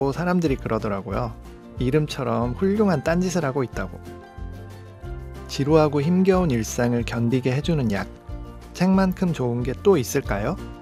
사람들이 그러더라고요. 이름처럼 훌륭한 딴짓을 하고 있다고. 지루하고 힘겨운 일상을 견디게 해주는 약. 책만큼 좋은 게 또 있을까요?